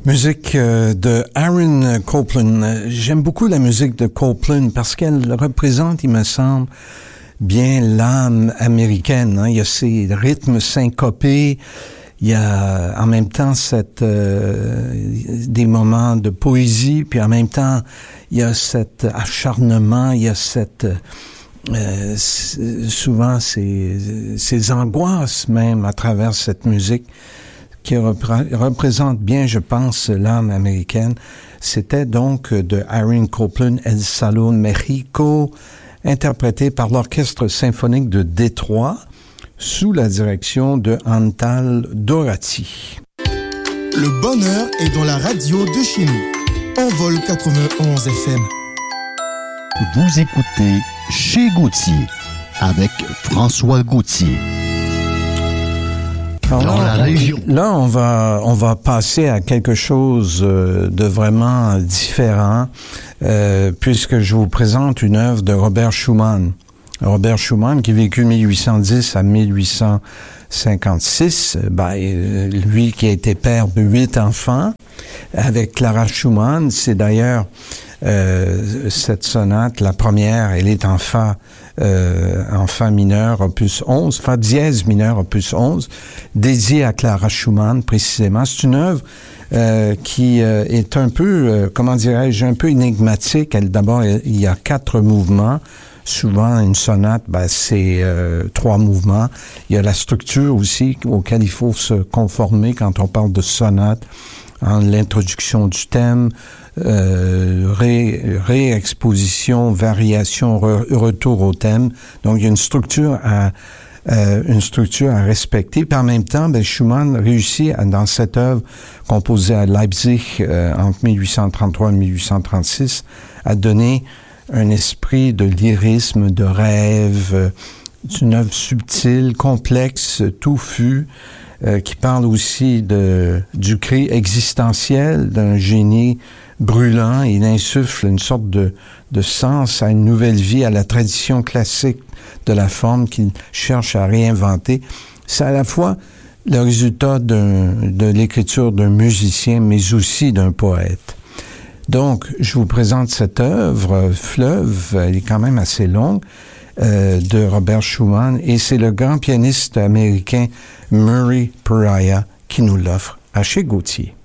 Musique de Aaron Copland. J'aime beaucoup la musique de Copland parce qu'elle représente, il me semble, bien l'âme américaine. Hein. Il y a ces rythmes syncopés, il y a en même temps des moments de poésie, puis en même temps, il y a cet acharnement, il y a souvent ces angoisses même à travers cette musique qui représente bien, je pense, l'âme américaine. C'était donc de Aaron Copland, El Salón México, interprété par l'Orchestre symphonique de Détroit, sous la direction de Antal Dorati. Le bonheur est dans la radio de chez nous. Envol 91 FM. Vous écoutez Chez Gauthier avec François Gauthier. Alors, dans la région. Là, on va passer à quelque chose de vraiment différent, puisque je vous présente une œuvre de Robert Schumann. Robert Schumann, qui vécut 1810 à 1856, lui qui a été père de 8 enfants, avec Clara Schumann. C'est d'ailleurs cette sonate, la première, elle est en fa mineur, opus 11, fa dièse mineur, opus 11, dédiée à Clara Schumann, précisément. C'est une œuvre qui est un peu, un peu énigmatique. D'abord, il y a 4 mouvements. Souvent, une sonate, c'est 3 mouvements. Il y a la structure aussi auquel il faut se conformer quand on parle de sonate. L'introduction du thème, réexposition, variation, retour au thème. Donc, il y a une structure à respecter. Puis en même temps, Schumann réussit dans cette œuvre composée à Leipzig entre 1833 et 1836 à donner un esprit de lyrisme, de rêve, d'une œuvre subtile, complexe, touffue, qui parle aussi du cri existentiel d'un génie brûlant. Il insuffle une sorte de sens à une nouvelle vie, à la tradition classique de la forme qu'il cherche à réinventer. C'est à la fois le résultat de l'écriture d'un musicien, mais aussi d'un poète. Donc, je vous présente cette œuvre, Fleuve, elle est quand même assez longue, de Robert Schumann, et c'est le grand pianiste américain Murray Pariah qui nous l'offre à chez Gauthier.